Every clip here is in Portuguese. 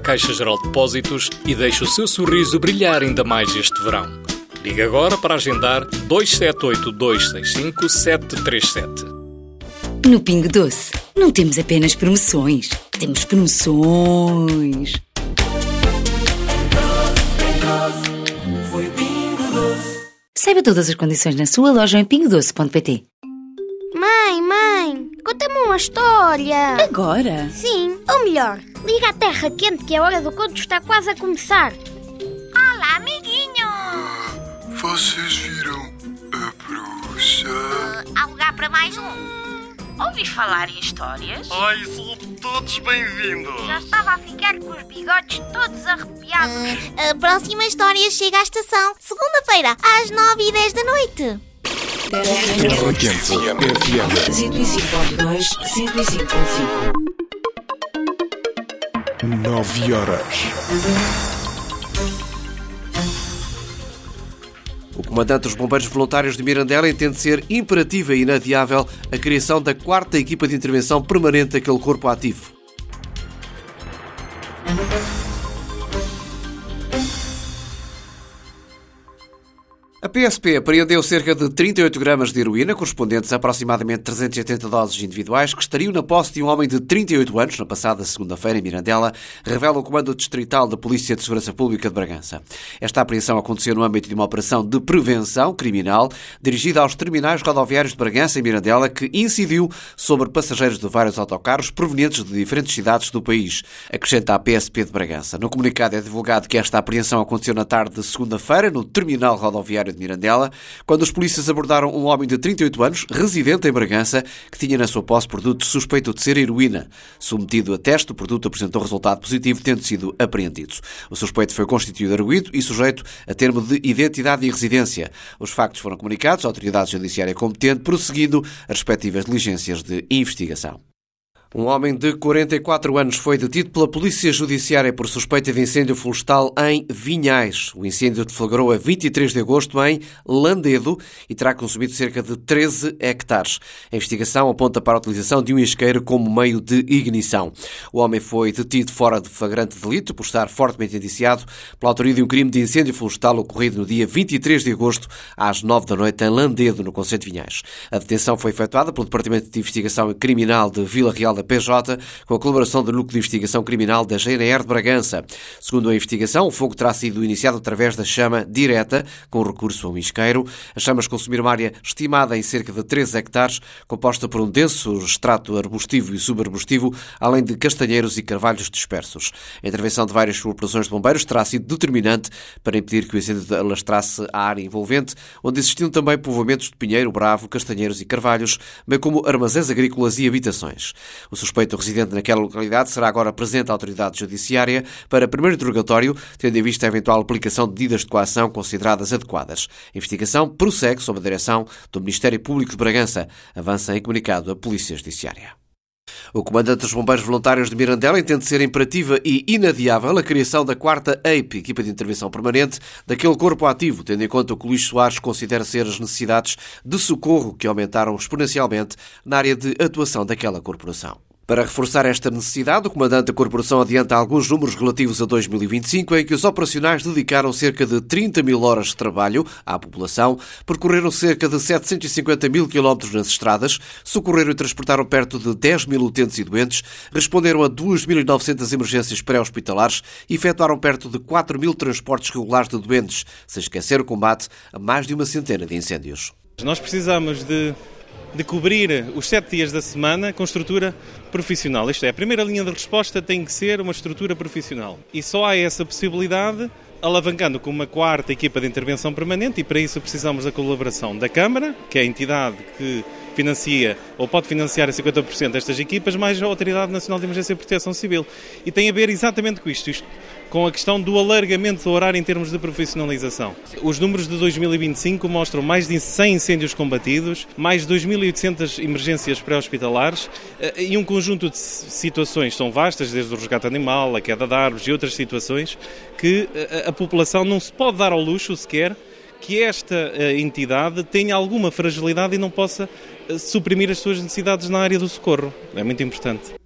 Caixa Geral de Depósitos e deixe o seu sorriso brilhar ainda mais este verão. Ligue agora para agendar 278-265-737. No Pingo Doce, não temos apenas promoções, temos promoções. Saiba todas as condições na sua loja em pingodoce.pt. Mãe, conta-me uma história. Agora? Sim, ou melhor, liga à terra quente que a hora do conto está quase a começar. Olá, amiguinho. Vocês viram a bruxa? Há lugar para mais um. Ouvis falar em histórias? Ai, são todos bem-vindos. Já estava a ficar com os bigodes todos arrepiados. A próxima história chega à estação segunda-feira, às 9h10 da noite. Terra Quente FM 105.2, 105.5. 9 horas. O comandante dos Bombeiros Voluntários de Mirandela entende ser imperativa e inadiável a criação da 4ª equipa de intervenção permanente daquele corpo ativo. A PSP apreendeu cerca de 38 gramas de heroína, correspondentes a aproximadamente 380 doses individuais, que estariam na posse de um homem de 38 anos, na passada segunda-feira, em Mirandela, revela o Comando Distrital da Polícia de Segurança Pública de Bragança. Esta apreensão aconteceu no âmbito de uma operação de prevenção criminal dirigida aos terminais rodoviários de Bragança e Mirandela, que incidiu sobre passageiros de vários autocarros provenientes de diferentes cidades do país, acrescenta a PSP de Bragança. No comunicado é divulgado que esta apreensão aconteceu na tarde de segunda-feira, no terminal rodoviário de Mirandela, quando os polícias abordaram um homem de 38 anos, residente em Bragança, que tinha na sua posse produto suspeito de ser heroína. Submetido a teste, o produto apresentou resultado positivo, tendo sido apreendido. O suspeito foi constituído arguido e sujeito a termo de identidade e residência. Os factos foram comunicados à autoridade judiciária competente, prosseguindo as respectivas diligências de investigação. Um homem de 44 anos foi detido pela Polícia Judiciária por suspeita de incêndio florestal em Vinhais. O incêndio deflagrou a 23 de agosto em Landedo e terá consumido cerca de 13 hectares. A investigação aponta para a utilização de um isqueiro como meio de ignição. O homem foi detido fora de flagrante delito por estar fortemente indiciado pela autoria de um crime de incêndio florestal ocorrido no dia 23 de agosto às 9 da noite em Landedo, no concelho de Vinhais. A detenção foi efetuada pelo Departamento de Investigação Criminal de Vila Real da PJ, com a colaboração do Núcleo de Investigação Criminal da GNR de Bragança. Segundo a investigação, o fogo terá sido iniciado através da chama direta, com recurso a um isqueiro. As chamas consumiram uma área estimada em cerca de 13 hectares, composta por um denso extrato arbustivo e subarbustivo, além de castanheiros e carvalhos dispersos. A intervenção de várias corporações de bombeiros terá sido determinante para impedir que o incêndio alastrasse a área envolvente, onde existiam também povoamentos de pinheiro, bravo, castanheiros e carvalhos, bem como armazéns agrícolas e habitações. O suspeito residente naquela localidade será agora presente à autoridade judiciária para primeiro interrogatório, tendo em vista a eventual aplicação de medidas de coação consideradas adequadas. A investigação prossegue sob a direção do Ministério Público de Bragança. Avança em comunicado a Polícia Judiciária. O comandante dos Bombeiros Voluntários de Mirandela entende ser imperativa e inadiável a criação da 4ª EIP, equipa de intervenção permanente, daquele corpo ativo, tendo em conta o que Luís Soares considera ser as necessidades de socorro que aumentaram exponencialmente na área de atuação daquela corporação. Para reforçar esta necessidade, o comandante da corporação adianta alguns números relativos a 2025, em que os operacionais dedicaram cerca de 30 mil horas de trabalho à população, percorreram cerca de 750 mil quilómetros nas estradas, socorreram e transportaram perto de 10 mil utentes e doentes, responderam a 2.900 emergências pré-hospitalares e efetuaram perto de 4 mil transportes regulares de doentes, sem esquecer o combate a mais de uma centena de incêndios. Nós precisamos de cobrir os 7 dias da semana com estrutura profissional. Isto é, a primeira linha de resposta tem que ser uma estrutura profissional. E só há essa possibilidade alavancando com uma 4ª equipa de intervenção permanente, e para isso precisamos da colaboração da Câmara, que é a entidade que financia ou pode financiar a 50% destas equipas, mais a Autoridade Nacional de Emergência e Proteção Civil. E tem a ver exatamente com isto com a questão do alargamento do horário em termos de profissionalização. Os números de 2025 mostram mais de 100 incêndios combatidos, mais de 2.800 emergências pré-hospitalares e um conjunto de situações são vastas, desde o resgate animal, a queda de árvores e outras situações, que a população não se pode dar ao luxo sequer que esta entidade tenha alguma fragilidade e não possa suprimir as suas necessidades na área do socorro. É muito importante.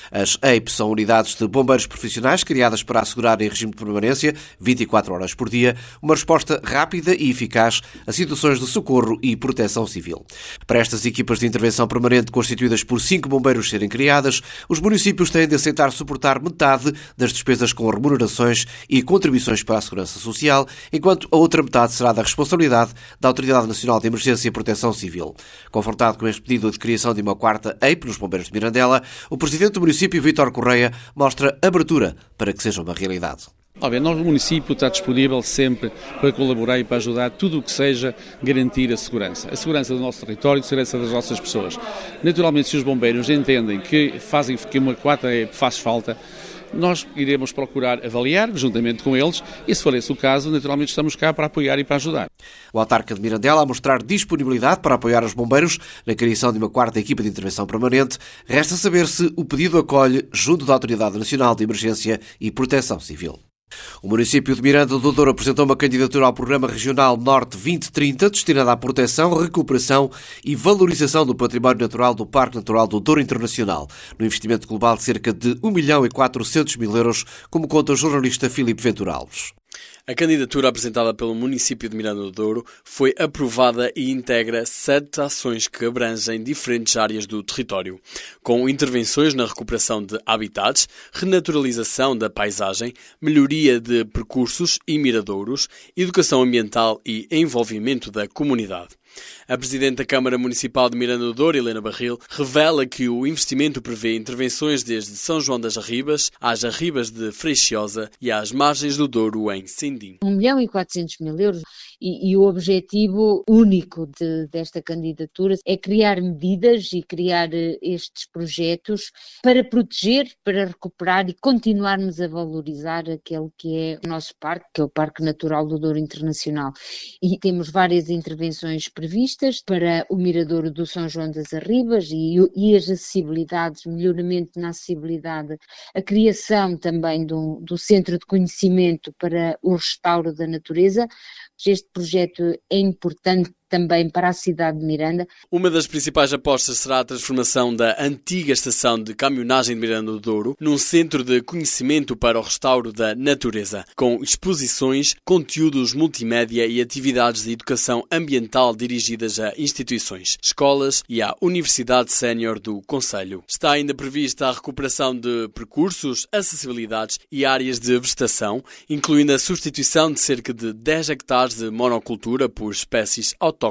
As EIP são unidades de bombeiros profissionais criadas para assegurar em regime de permanência, 24 horas por dia, uma resposta rápida e eficaz a situações de socorro e proteção civil. Para estas equipas de intervenção permanente constituídas por 5 bombeiros serem criadas, os municípios têm de aceitar suportar metade das despesas com remunerações e contribuições para a segurança social, enquanto a outra metade será da responsabilidade da Autoridade Nacional de Emergência e Proteção Civil. Confrontado com este pedido de criação de uma quarta EIP nos bombeiros de Mirandela, o presidente do município, Vítor Correia, mostra abertura para que seja uma realidade. Nós, o município, está disponível sempre para colaborar e para ajudar tudo o que seja garantir a segurança do nosso território, a segurança das nossas pessoas. Naturalmente, se os bombeiros entendem que uma quarta EIP faz falta, nós iremos procurar avaliar, juntamente com eles, e se for esse o caso, naturalmente estamos cá para apoiar e para ajudar. O autarca de Mirandela a mostrar disponibilidade para apoiar os bombeiros na criação de uma quarta equipa de intervenção permanente. Resta saber se o pedido acolhe junto da Autoridade Nacional de Emergência e Proteção Civil. O município de Miranda do Douro apresentou uma candidatura ao Programa Regional Norte 2030, destinada à proteção, recuperação e valorização do património natural do Parque Natural do Douro Internacional, no investimento global de cerca de 1.400.000 euros, como conta o jornalista Filipe Ventura Alves. A candidatura apresentada pelo município de Miranda do Douro foi aprovada e integra 7 ações que abrangem diferentes áreas do território, com intervenções na recuperação de habitats, renaturalização da paisagem, melhoria de percursos e miradouros, educação ambiental e envolvimento da comunidade. A Presidente da Câmara Municipal de Miranda do Douro, Helena Barril, revela que o investimento prevê intervenções desde São João das Arribas, às Arribas de Freixosa e às margens do Douro em Sindim. 1.400.000 euros e o objetivo único desta candidatura é criar medidas e criar estes projetos para proteger, para recuperar e continuarmos a valorizar aquele que é o nosso parque, que é o Parque Natural do Douro Internacional. E temos várias intervenções previstas para o miradouro do São João das Arribas e as acessibilidades, melhoramento na acessibilidade, a criação também do Centro de Conhecimento para o restauro da natureza. Este projeto é importante também para a cidade de Miranda. Uma das principais apostas será a transformação da antiga estação de caminhonagem de Miranda do Douro num centro de conhecimento para o restauro da natureza, com exposições, conteúdos multimédia e atividades de educação ambiental dirigidas a instituições, escolas e à Universidade Sénior do Concelho. Está ainda prevista a recuperação de percursos, acessibilidades e áreas de vegetação, incluindo a substituição de cerca de 10 hectares de monocultura por espécies autóctones.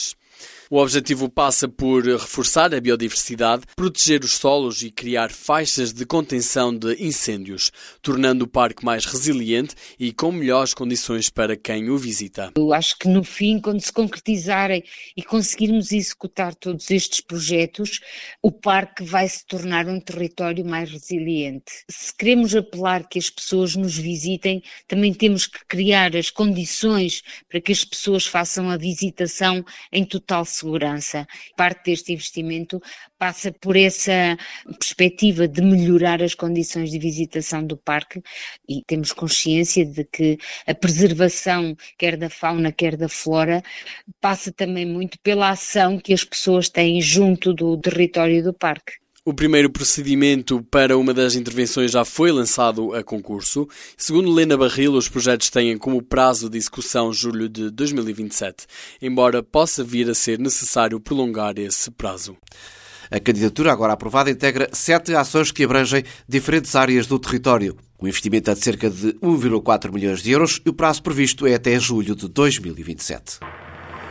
O objetivo passa por reforçar a biodiversidade, proteger os solos e criar faixas de contenção de incêndios, tornando o parque mais resiliente e com melhores condições para quem o visita. Eu acho que no fim, quando se concretizarem e conseguirmos executar todos estes projetos, o parque vai se tornar um território mais resiliente. Se queremos apelar que as pessoas nos visitem, também temos que criar as condições para que as pessoas façam a visitação em total segurança. Parte deste investimento passa por essa perspectiva de melhorar as condições de visitação do parque e temos consciência de que a preservação, quer da fauna, quer da flora, passa também muito pela ação que as pessoas têm junto do território do parque. O primeiro procedimento para uma das intervenções já foi lançado a concurso. Segundo Helena Barril, os projetos têm como prazo de execução julho de 2027, embora possa vir a ser necessário prolongar esse prazo. A candidatura, agora aprovada, integra 7 ações que abrangem diferentes áreas do território. O investimento é de cerca de 1,4 milhões de euros e o prazo previsto é até julho de 2027.